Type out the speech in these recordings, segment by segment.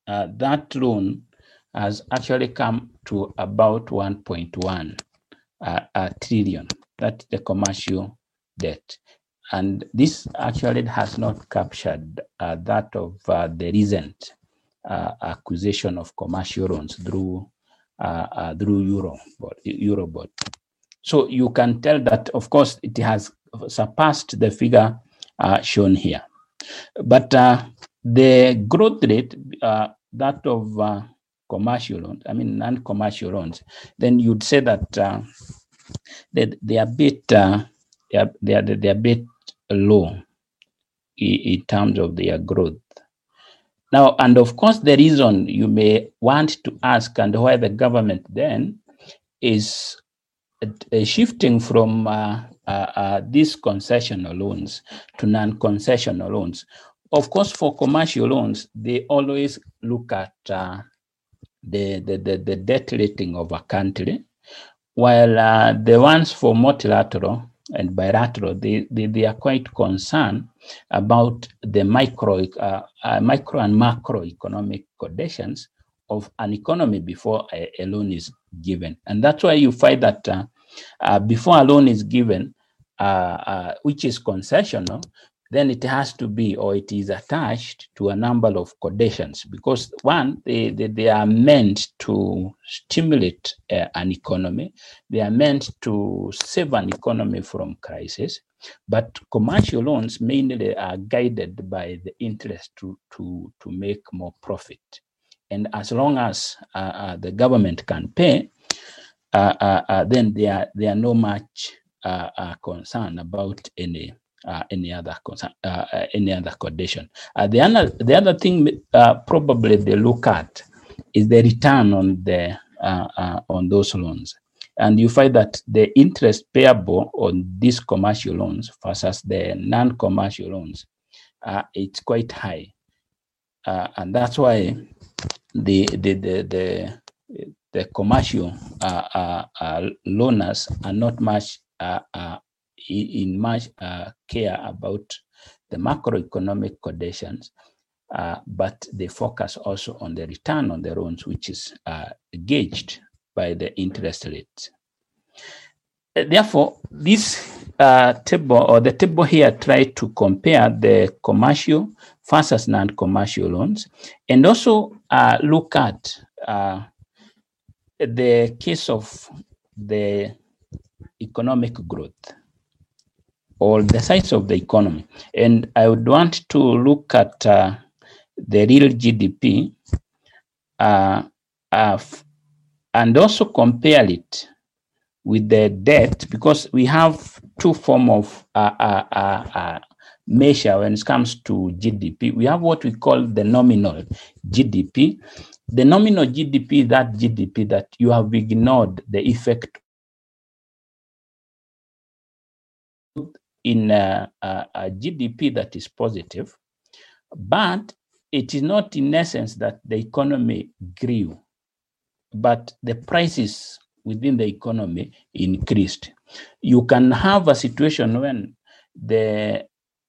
that loan has actually come to about 1.1 trillion. That's the commercial debt. And this actually has not captured that of the recent acquisition of commercial loans through Eurobond. So you can tell that, of course, it has surpassed the figure shown here. But the growth rate, that of commercial loans, I mean non-commercial loans, then you'd say that they are a bit low in terms of their growth. Now, and of course, the reason you may want to ask, and why the government then is shifting from these concessional loans to non-concessional loans. Of course, for commercial loans, they always look at the debt rating of a country, while the ones for multilateral and bilateral, they are quite concerned about the micro and macroeconomic conditions of an economy before a loan is given. And that's why you find that before a loan is given, which is concessional, then it has to be, or it is attached to a number of conditions, because one, they are meant to stimulate an economy. They are meant to save an economy from crisis. But commercial loans mainly are guided by the interest to make more profit. And as long as the government can pay, then they are no much concern about any other condition. The other thing probably they look at is the return on those loans, and you find that the interest payable on these commercial loans versus the non-commercial loans, it's quite high, and that's why the commercial loaners are not much in much care about the macroeconomic conditions, but they focus also on the return on the loans, which is gauged by the interest rate. Therefore, this table, or the table here, tries to compare the commercial versus non-commercial loans, and also look at the case of the economic growth, or the size of the economy. And I would want to look at the real GDP and also compare it with the debt, because we have two forms of measure when it comes to GDP. We have what we call the nominal GDP. The nominal GDP is that GDP that you have ignored the effect in a GDP that is positive, but it is not in essence that the economy grew, but the prices within the economy increased. You can have a situation when the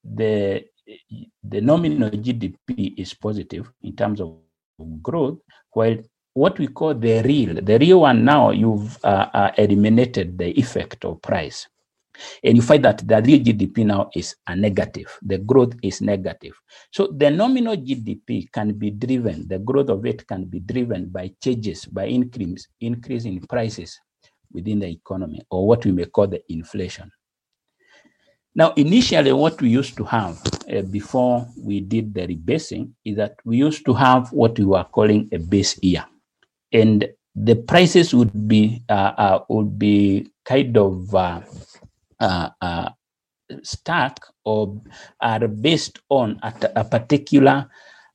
nominal GDP is positive in terms of growth, while what we call the real one, now you've eliminated the effect of price. And you find that the real GDP now is a negative. The growth is negative. So the nominal GDP can be driven, the growth of it can be driven by changes, by increase in prices within the economy, or what we may call the inflation. Now, initially, what we used to have before we did the rebasing is that we used to have what we were calling a base year. And the prices would be kind of stack or are based on a particular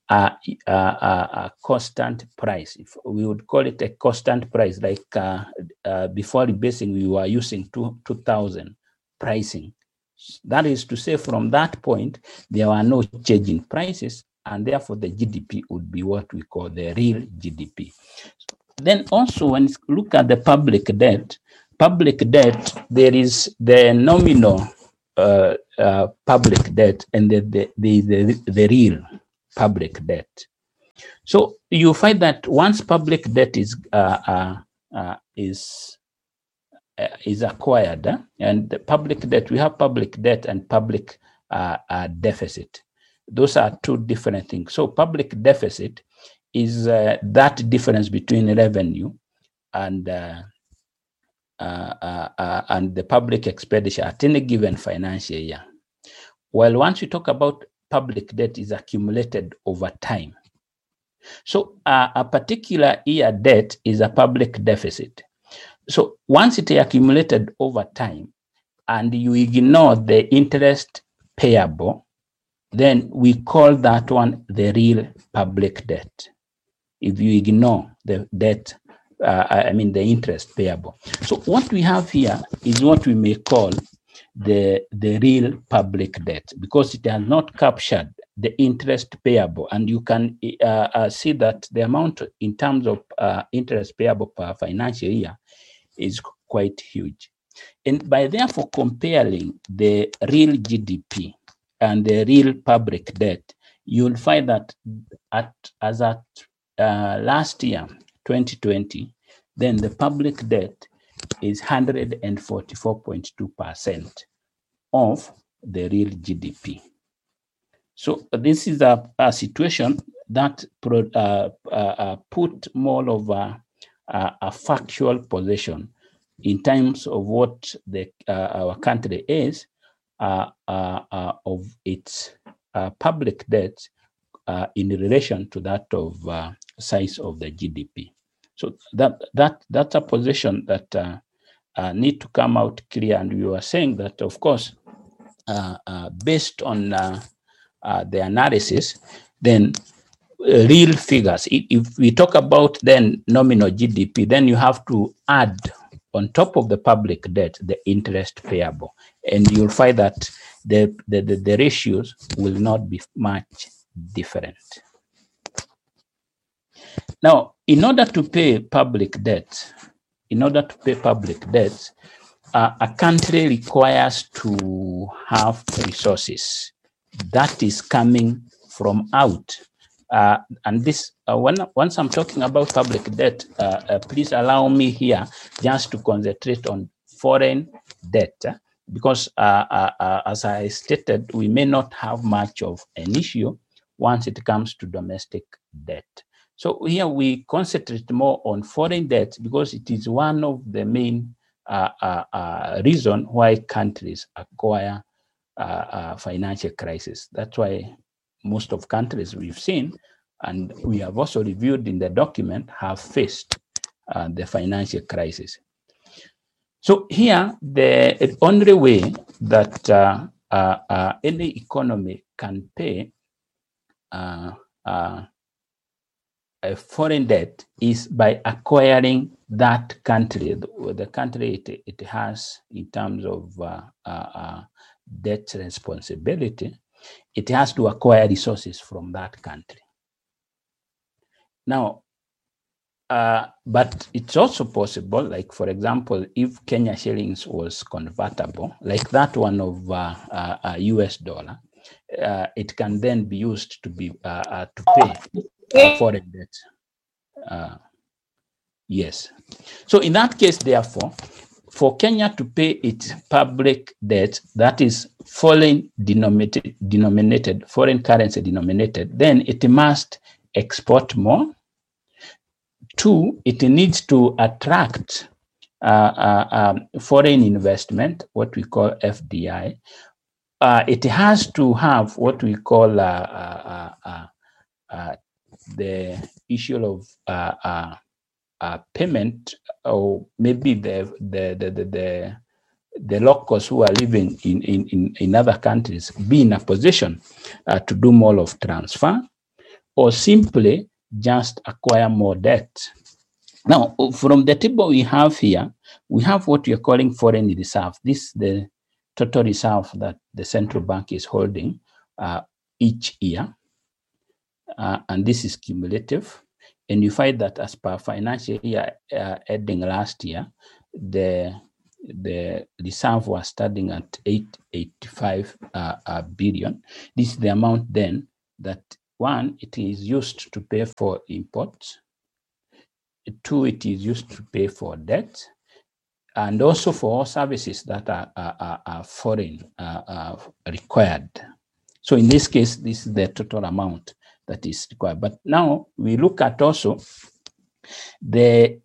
constant price. If we would call it a constant price, like before rebasing, we were using 2000 pricing. That is to say, from that point, there were no change in prices, and therefore the GDP would be what we call the real GDP. Then also, when you look at the public debt, there is the nominal public debt and the real public debt. So you find that once public debt is acquired, and the public debt, we have public debt and public deficit. Those are two different things. So public deficit is that difference between revenue and the public expenditure at any given financial year. Well, once we talk about public debt is accumulated over time. So a particular year debt is a public deficit. So once it accumulated over time and you ignore the interest payable, then we call that one the real public debt. If you ignore the debt, the interest payable. So what we have here is what we may call the real public debt, because it has not captured the interest payable. And you can see that the amount in terms of interest payable per financial year is quite huge. And by therefore comparing the real GDP and the real public debt, you'll find that as at last year, 2020, then the public debt is 144.2% of the real GDP. So this is a situation that put more of a factual position in terms of what our country is of its public debt in relation to that of size of the GDP. So that's a position that need to come out clear. And we were saying that, of course, based on the analysis, then real figures, if we talk about then nominal GDP, then you have to add on top of the public debt the interest payable, and you'll find that the ratios will not be much different. Now, in order to pay public debt, a country requires to have resources that is coming from out. And this, once I'm talking about public debt, please allow me here just to concentrate on foreign debt, because as I stated, we may not have much of an issue once it comes to domestic debt. So here we concentrate more on foreign debt because it is one of the main reason why countries acquire financial crisis. That's why most of countries we've seen, and we have also reviewed in the document, have faced the financial crisis. So here, the only way that any economy can pay a foreign debt is by acquiring that country, the country it has in terms of debt responsibility. It has to acquire resources from that country. Now, but it's also possible, like for example, if Kenya shillings was convertible, like that one of US dollar, it can then be used to pay foreign debt. Yes. So in that case, therefore, for Kenya to pay its public debt, that is foreign denominated, foreign currency denominated, then it must export more. 2, it needs to attract foreign investment, what we call FDI. It has to have what we call the issue of payment, or maybe the locals who are living in other countries be in a position to do more of transfer, or simply just acquire more debt. Now, from the table we have here, we have what we are calling foreign reserve. This is the total reserve that the central bank is holding each year. And this is cumulative. And you find that as per financial year ending last year, the reserve was standing at 885 billion. This is the amount then that One, it is used to pay for imports. Two, it is used to pay for debt, and also for all services that are foreign required. So in this case, this is the total amount that is required. But now we look at also the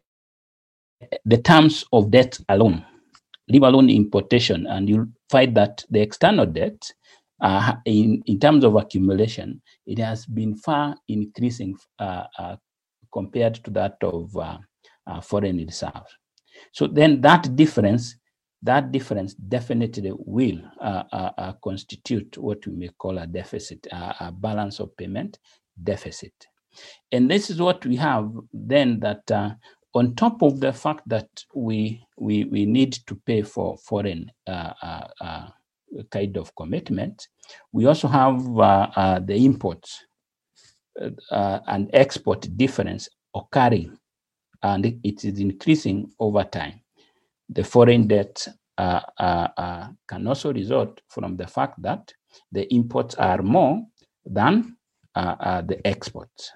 terms of debt alone, leave alone importation, and you'll find that the external debt, in terms of accumulation, it has been far increasing compared to that of foreign reserves. So then that difference definitely will constitute what we may call a deficit, a balance of payment deficit. And this is what we have then, that on top of the fact that we need to pay for foreign kind of commitment, we also have the imports and export difference occurring, and it is increasing over time. The foreign debt can also result from the fact that the imports are more than the exports.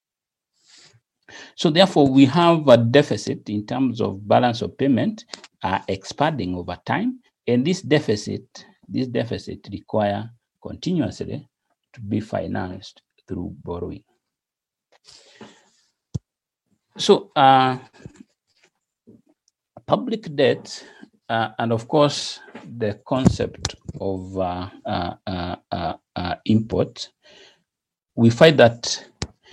So therefore, we have a deficit in terms of balance of payment expanding over time, and this deficit require continuously to be financed through borrowing. So public debt, and of course the concept of import, we find that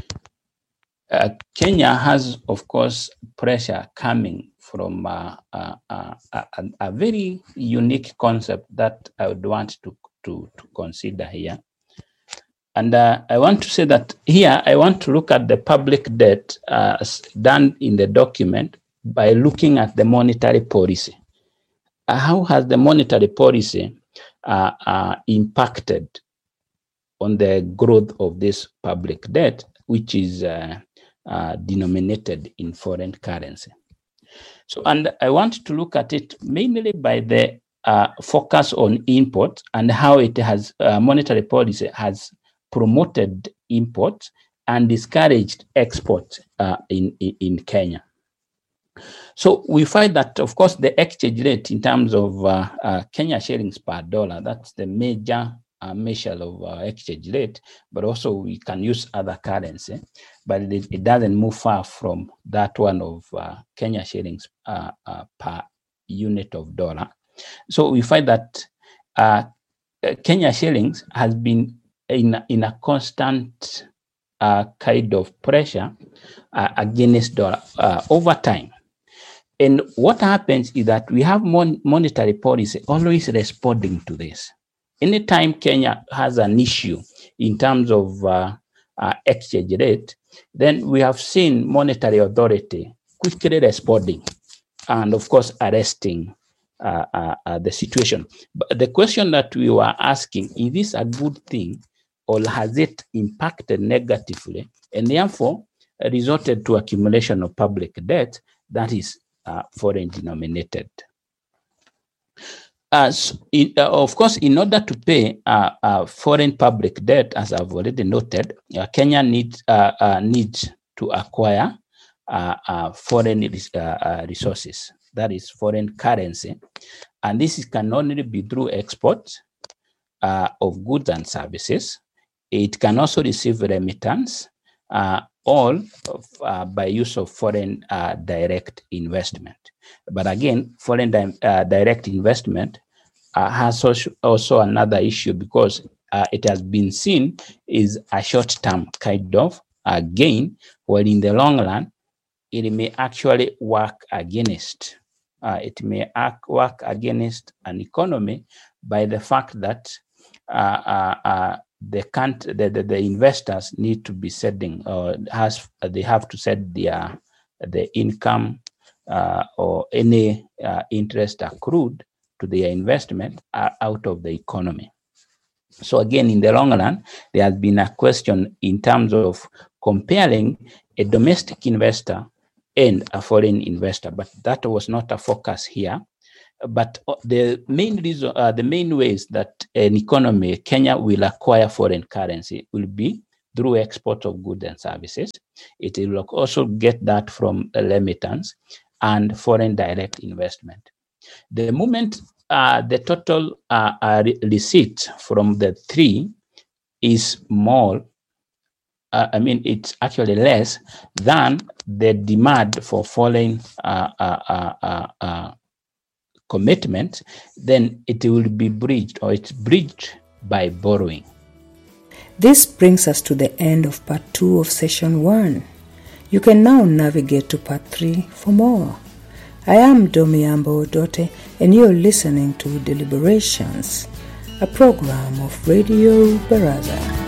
Kenya has, of course, pressure coming from a very unique concept that I would want to consider here. And I want to say that here, I want to look at the public debt done in the document by looking at the monetary policy. How has the monetary policy impacted on the growth of this public debt, which is denominated in foreign currency? So, and I want to look at it mainly by the focus on import and how it has, monetary policy has promoted import and discouraged export in Kenya. So we find that, of course, the exchange rate in terms of Kenya shillings per dollar, that's the major measure of exchange rate, but also we can use other currency, but it doesn't move far from that one of Kenya shillings per unit of dollar. So we find that Kenya shillings has been in a constant kind of pressure against dollar over time. And what happens is that we have monetary policy always responding to this. Anytime Kenya has an issue in terms of exchange rate, then we have seen monetary authority quickly responding and, of course, arresting the situation. But the question that we were asking, is this a good thing or has it impacted negatively and therefore resulted to accumulation of public debt that is foreign denominated? Of course, in order to pay foreign public debt, as I've already noted, Kenya needs to acquire foreign resources, that is foreign currency, and this can only be through export of goods and services. It can also receive remittance, all by use of foreign direct investment. But again, foreign direct investment has also another issue, because it has been seen is a short-term kind of gain, while in the long run, it may actually work against. It may work against an economy by the fact that the investors need to be setting, they have to set the income or any interest accrued to their investment out of the economy. So again, in the long run, there has been a question in terms of comparing a domestic investor and a foreign investor, but that was not a focus here. But the main reason, the main ways that an economy, Kenya, will acquire foreign currency will be through export of goods and services. It will also get that from remittance and foreign direct investment. The moment the total receipt from the three is more, it's actually less than the demand for foreign commitment, then it will be bridged, or it's bridged by borrowing. This brings us to the end of part 2 of session 1. You can now navigate to part 3 for more. I am Domiambo Odote, and you're listening to Deliberations, a program of Radio Baraza.